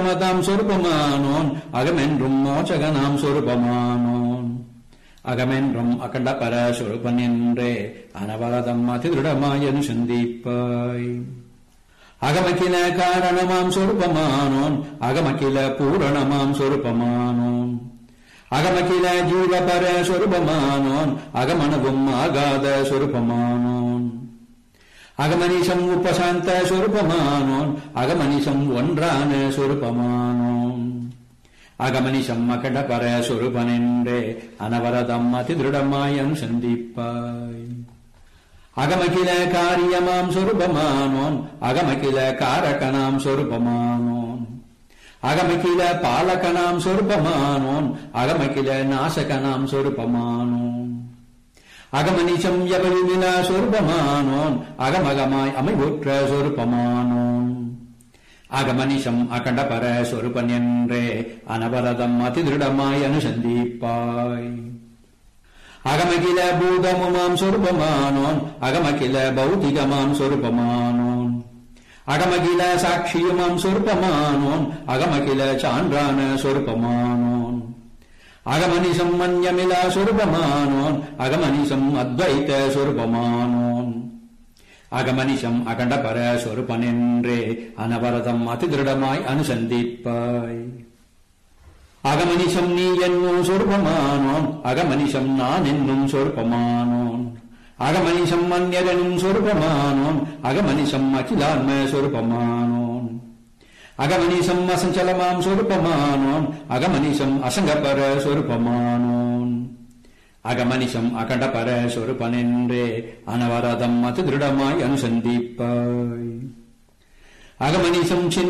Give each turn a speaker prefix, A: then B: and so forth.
A: மதாம் சொருபமானோன் அகமென்றும் மோட்சகனாம் சொருபமானோன் அகமென்றும் அகண்ட பர சொருபனின்றே அனவரதம் அதிருடமாயனு சந்திப்பாய். அகமகில காரணமாம் சொருபமானோன் அகமகில பூரணமாம் சொருபமானோன் அகமகில ஜீவபர சொருபமானோன் அகமனவும் ஆகாத சொருபமானோன் அகமனிஷம் உபசாந்த சொருபமானோன் அகமனிஷம் ஒன்றான சொருபமானோன் அகமனிஷம் அகண்டபர சொருபனென்றே அனவரதம் அதிருடமாயன் சந்திப்பாய். அகமகில காரியமாம் சொருபமானோன் அகமகில காரகனாம் சொருபமானோன் அகமகில பாலகனாம் சொருபமானோன் அகமகில நாசகனாம் சொருபமானோன் அகமனிஷம் எவருமிலா சொருபமானோன் அகமகமாய் அமைவுற்ற சொருபமானோன் அகமனிஷம் அகண்டபர சொருபன் என்றே அனவரதம் அதிருடமாய் அனுசந்திப்பாய். அகமகில பூதமுமாம் சொருபமானோன் அகமகில பௌதிகமாம் சொருபமானோன் அகமகில சாட்சியுமாம் சொருபமானோன் அகமகில சான்றான சொருபமானோன் அகமனிஷம் மன்யமிலா சொருபமானோன் அகமனிஷம் அத்வைத சொருபமானோன் அகமனிஷம் அகண்டபர சொருபனென்றே அனவரதம் அதிருடமாய் அனுசந்திப்பாய். அகமனிஷம் நீ என்னும் சொருபமானோன் அகமனிஷம் நான் என்னும் சொருபமானோன் அகமனிஷம் மன்யரெனும் சொருபமானோன் அகமனிஷம் அகிலான்ம சொருபமானோன் அகமனிஷம் அசஞ்சலமாம் சொருபமானோன் அகமனிஷம் அசங்கபர சொருபமானோன் அகமனிஷம் அகண்டபர சொருபனென்றே அனவரதம் அதிருடமாய் அனுசந்திப்பாய். அகமனிஷம்